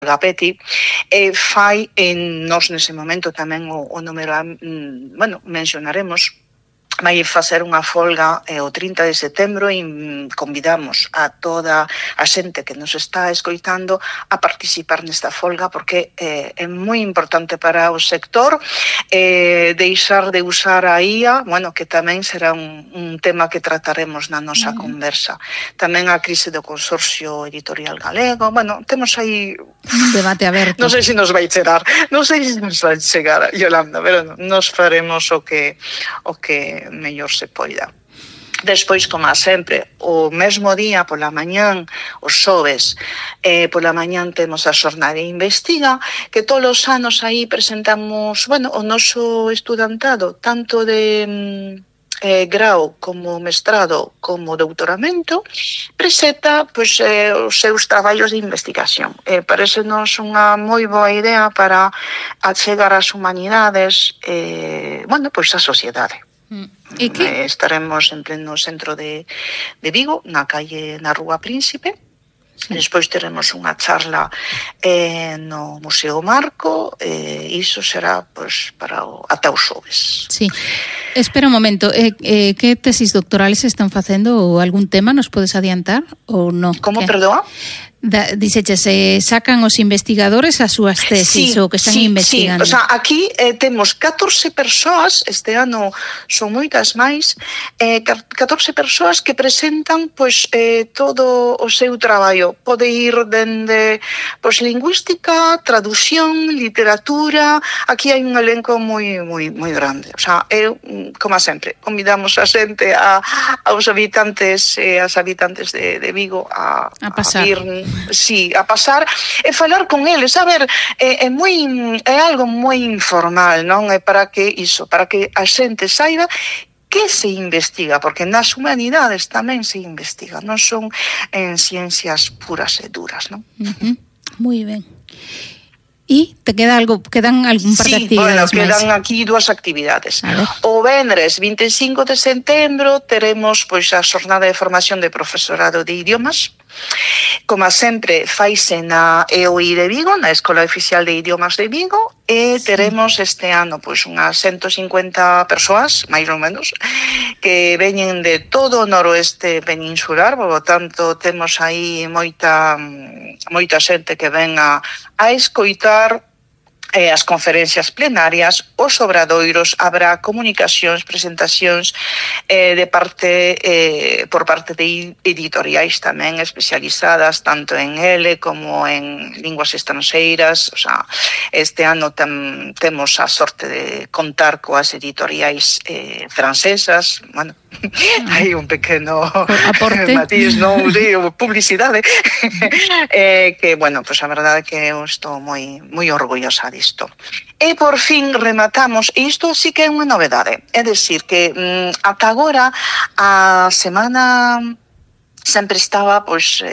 Gapeti, fai, nós nese momento tamén o número, mencionaremos, vai facer unha folga o 30 de setembro e convidamos a toda a xente que nos está escoitando a participar nesta folga porque é moi importante para o sector deixar de usar a IA, que tamén será un tema que trataremos na nosa conversa. Tamén a crise do Consorcio Editorial Galego, temos aí un debate aberto. Non sei se nos vai chegar, Yolanda, pero nos faremos o que mellor se poida. Despois, como sempre, o mesmo día pola mañán, os xoves, pola mañán temos a xornada de investiga, que todos os anos aí presentamos, o noso estudantado, tanto de grau como mestrado como doutoramento, presenta os seus traballos de investigación. Parece-nos unha moi boa idea para achegar as humanidades a sociedade. Estaremos en pleno centro de Vigo, na Rúa Príncipe. Despois teremos unha charla no Museo Marco, iso será para ata os xoves. Sí. Espera un momento, que tesis doctorales están facendo ou algún tema nos podes adiantar ou non? Como, perdoa? Dixeches, sacan os investigadores as súas tesis ou que están investigando. Sí, aquí temos 14 persoas, este ano son moitas máis, 14 persoas que presentan todo o seu traballo. Pode ir dende lingüística, traducción, literatura, aquí hai un elenco moi grande. Como sempre, convidamos a xente, aos habitantes e as habitantes de Vigo a pasar. A pasar e falar con eles. A ver, é algo moi informal, non? É para que a xente saiba que se investiga, porque nas humanidades tamén se investiga, non son en ciencias puras e duras, non? Moi ben. E quedan algún par de actividades máis? Quedan aquí 2 actividades. O venres 25 de setembro teremos a xornada de formación de profesorado de idiomas. Como sempre, faise na EOI de Vigo, na Escola Oficial de Idiomas de Vigo, e teremos este ano unhas 150 persoas, máis ou menos, que veñen de todo o noroeste peninsular, por lo tanto, temos aí moita xente que ven a escoitar as conferencias plenarias, os obradoiros, habrá comunicacións, presentacións por parte de editoriais tamén especializadas tanto en L como en linguas estranxeiras. Este ano temos a sorte de contar coas editoriais francesas. Hai un pequeno matiz, publicidade que, a verdade é que eu estou moi orgullosa disto. E por fin rematamos, e isto sí que é unha novedade, é dicir que ata agora a semana sempre estaba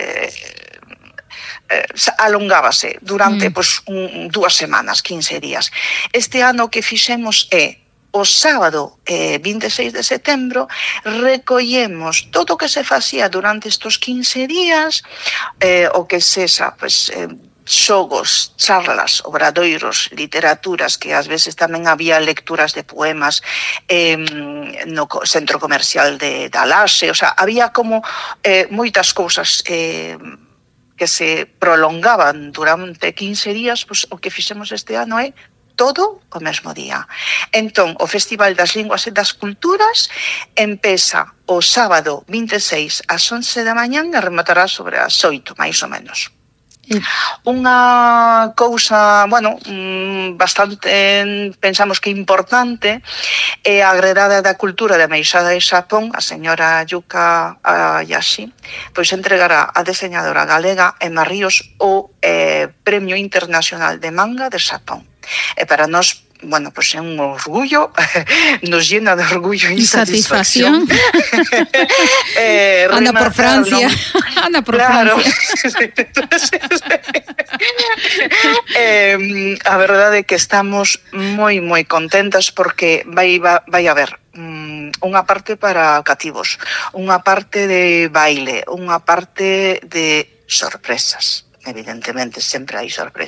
alongábase durante 2 semanas, 15 días. Este ano que fixemos o sábado 26 de setembro recollemos todo o que se facía durante estos 15 días, o que sexa, xogos, charlas, obradoiros, literaturas, que ás veces tamén había lecturas de poemas no centro comercial de Alaxe, había como moitas cousas que se prolongaban durante 15 días. O que fixemos este ano é todo o mesmo día. Entón, o Festival das Linguas e das Culturas empeza o sábado 26 ás 11 da mañán e rematará sobre as 8, máis ou menos. Unha cousa, bastante, pensamos que importante, é a agredada da cultura da Embaixada de Xapón, a señora Yuka Hayashi, entregará a deseñadora galega Emma Ríos o Premio Internacional de Manga de Xapón. E para nós, é un orgullo, nos llena de orgullo e satisfacción. Anda por Francia. Anda por Francia. A verdade é que estamos moi contentas porque vai haber unha parte para cativos, unha parte de baile, unha parte de sorpresas. evidentemente sempre hai sorpresas.